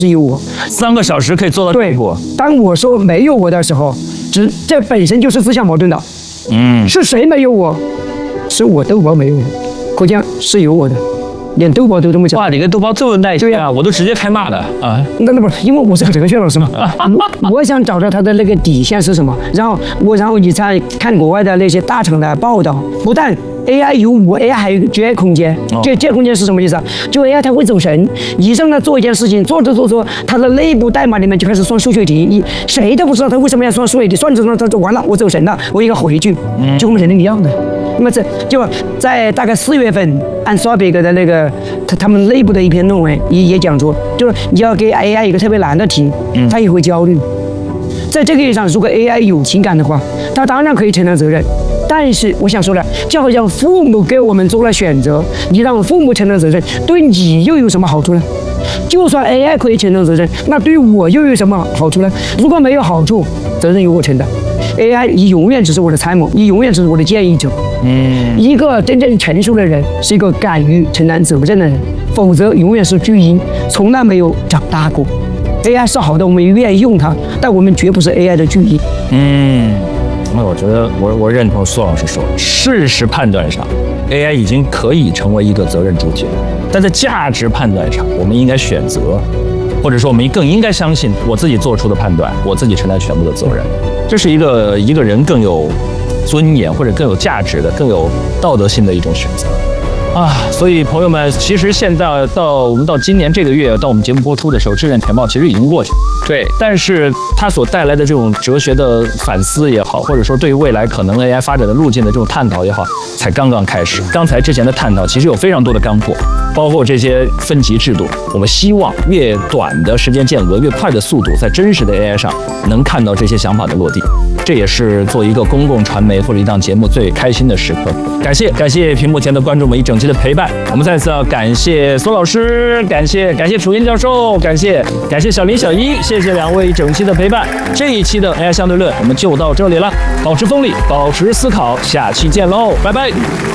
是有我。 3个小时可以做到这一步。 当我说没有我的时候，这本身就是自相矛盾的。是谁没有我？是我豆包没有我，可见是有我的。连豆包都这么讲。 哇，你跟豆包这么耐心啊！我都直接开骂的啊。 那不是因为我是个哲学老师嘛？我想找到他的那个底线是什么，然后你再看国外的那些大厂的报道，不但 AI 有我 ，AI 还有绝对空间。绝对空间是什么意思啊？就 AI 它会走神，一上来做一件事情，做着做着，它的内部代码里面就开始算数学题，你谁都不知道它为什么要算数学题，算着算着它就完了，我走神了，我应该回去，就跟我们人一样的。那么这就在大概4月份，按刷别个的那个他们内部的一篇论文也讲出，就是你要给 AI 一个特别难的题，它也会焦虑。在这个意义上，如果 AI 有情感的话，它当然可以承担责任。但是我想说的，就好像父母给我们做了选择，你让父母承担责任，对你又有什么好处呢？就算 AI 可以承担责任，那对我又有什么好处呢？如果没有好处，责任由我承担。AI 你永远只是我的参谋，你永远只是我的建议者。一个真正成熟的人是一个敢于承担责任的人，否则永远是巨婴，从来没有长大过。AI 是好的，我们愿意用它，但我们绝不是 AI 的巨婴。 那我觉得我认同苏老师说，事实判断上 ，AI 已经可以成为一个责任主体，但在价值判断上，我们应该选择，或者说我们更应该相信我自己做出的判断，我自己承担全部的责任。这是一个人更有尊严或者更有价值的、更有道德性的一种选择。所以朋友们，其实现在我们到今年这个月，到我们节目播出的时候，智能填报其实已经过去了。对，但是它所带来的这种哲学的反思也好，或者说对于未来可能 AI 发展的路径的这种探讨也好，才刚刚开始。刚才之前的探讨其实有非常多的干货，包括这些分级制度。我们希望越短的时间间隔、越快的速度，在真实的 AI 上能看到这些想法的落地。这也是做一个公共传媒或者一档节目最开心的时刻。感谢屏幕前的观众们一整期的陪伴。我们再次要感谢苏老师，感谢楚英教授，感谢小林小一，谢谢2位一整期的陪伴。这一期的 AI 相对论我们就到这里了，保持锋利，保持思考，下期见喽，拜拜。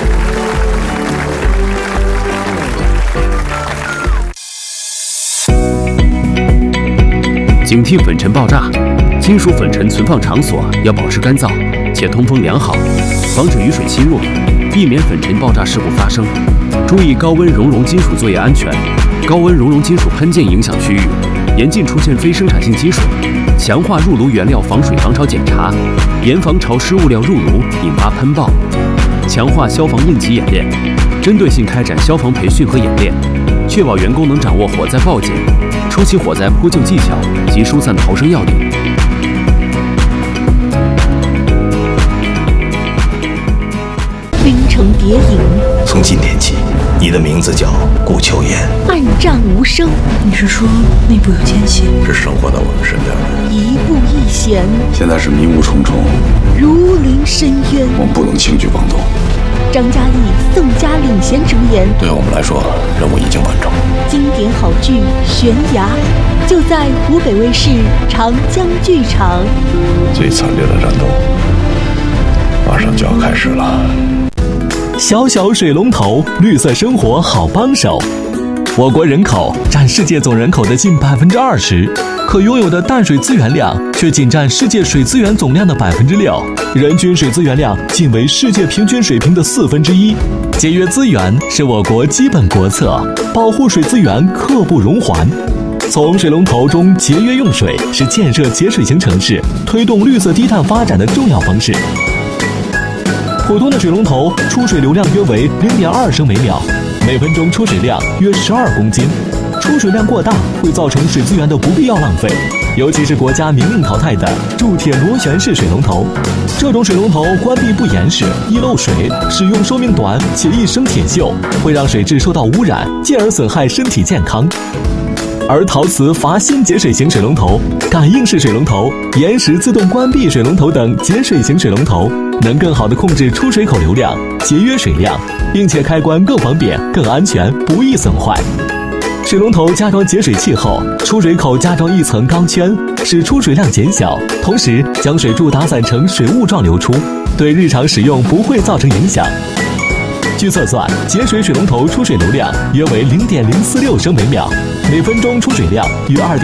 警惕粉尘爆炸，金属粉尘存放场所要保持干燥且通风良好，防止雨水侵入，避免粉尘爆炸事故发生。注意高温熔融金属作业安全，高温熔融金属喷溅影响区域，严禁出现非生产性积水，强化入炉原料防水防潮检查，严防潮湿物料入炉引发喷爆，强化消防应急演练，针对性开展消防培训和演练，确保员工能掌握火灾报警、初期火灾扑救技巧及疏散逃生要领。 冰城谍影， 从今天起，你的名字叫顾秋言。 暗战无声， 你是说内部有奸细？ 是生活在我们身边的。 一步一险， 现在是迷雾重重， 如临深渊。 我们不能轻举妄动。 张嘉译、宋佳领衔主演。 对我们来说，任务已经完成。 经典好剧《悬崖》，就在湖北卫视长江剧场。 最惨烈的战斗，马上就要开始了。 小小水龙头，绿色生活好帮手。我国人口占世界总人口的近20%，可拥有的淡水资源量却仅占世界水资源总量的6%，人均水资源量仅为世界平均水平的1/4。节约资源是我国基本国策，保护水资源刻不容缓。从水龙头中节约用水是建设节水型城市、推动绿色低碳发展的重要方式。普通的水龙头出水流量约为0.2升每秒，每分钟出水量约12公斤。出水量过大会造成水资源的不必要浪费，尤其是国家明令淘汰的铸铁螺旋式水龙头。这种水龙头关闭不严实，易漏水，使用寿命短且易生铁锈，会让水质受到污染，进而损害身体健康。而陶瓷阀芯节水型水龙头、感应式水龙头、延时自动关闭水龙头等节水型水龙头，能更好地控制出水口流量，节约水量，并且开关更方便、更安全，不易损坏。水龙头加装节水器后，出水口加装一层钢圈，使出水量减小，同时将水柱打散成水雾状流出，对日常使用不会造成影响。据测算，节水水龙头出水流量约为0.046升每秒，每分钟出水量约2.